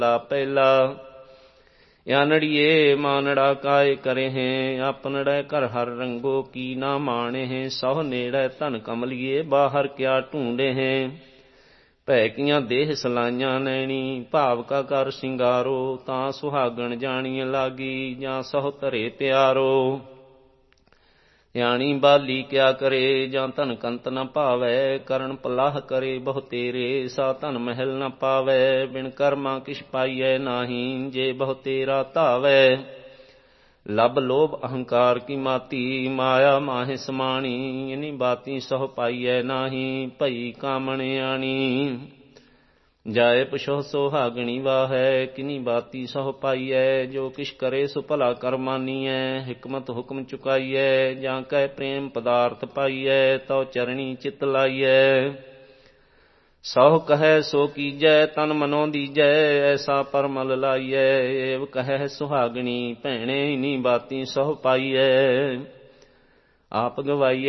ਪਹਿਲਾ ਆਨੜੀਏ ਮਾਨੜਾ ਕਾਇ ਕਰੇ ਹੈ ਆਪਨੜੈ ਘਰ ਹਰ ਰੰਗੋ ਕੀ ਨਾ ਮਾਣੇ ਹੈ ਸਹੁ ਨੇੜੈ ਧਨ ਕਮਲੀਏ ਬਾਹਰ ਕਿਆ ਢੂੰਡੇ ਹੈ ਭੈ ਕੀਆਂ ਦੇਹ ਸਲਾਈਆਂ ਨੈਣੀ ਭਾਵ ਕਾ ਕਰ ਸਿੰਗਾਰੋ ਤਾਂ ਸੁਹਾਗਣ ਜਾਣੀਏ ਲਾਗੀ ਜਾਂ ਸਹੁ ਧਰੇ ਪਿਆਰੋ ਸਿਆਣੀ ਬਾਲੀ ਕਿਆ ਕਰੇ ਜਾਂ ਧਨ ਕੰਤ ਨ ਭਾਵੈ ਕਰਨ ਪਲਾਹ ਕਰੇ ਬਹੁ ਤੇਰੇ ਸਾ ਧਨ ਮਹਿਲ ਨ ਪਾਵੈ ਬਿਨ ਕਰਮਾ ਕਿਛ ਪਾਈਐ ਨਾਹੀ ਜੇ ਬਹੁ ਤੇਰਾ ਧਾਵੈ ਲਬ ਲੋਭ ਅਹੰਕਾਰ ਕੀ ਮਾਤੀ ਮਾਇਆ ਮਾਹਿ ਸਮਾਣੀ ਇਨੀ ਬਾਤੀ ਸਹੁ ਪਾਈਐ ਨਾਹੀ ਭਈ ਕਾਮਣਿਆਣੀ ਜਾਏ ਪੁਛੋ ਸੁਹਾਗਣੀ ਵਾਹੈ ਕਿਨੀ ਬਾਤੀ ਸਹੁ ਪਾਈਐ ਜੋ ਕਿਛ ਕਰੇ ਸੋ ਭਲਾ ਕਰ ਮਾਨੀਐ ਹਿਕਮਤ ਹੁਕਮ ਚੁਕਾਈਐ ਜਾਂ ਕੈ ਪ੍ਰੇਮ ਪਦਾਰਥ ਪਾਈਐ ਤਉ ਚਰਣੀ ਚਿਤ ਲਾਈਐ ਸਹੁ ਕਹੈ ਸੋ ਕੀਜੈ ਤਨ ਮਨੋ ਦੀਜੈ ਐਸਾ ਪਰਮਲ ਲਾਈਐ ਏਵ ਕਹੈ ਸੁਹਾਗਣੀ ਭੈਣੇ ਇਨੀ ਬਾਤੀ ਸਹੁ ਪਾਈਐ ਆਪ ਗਵਾਈਐ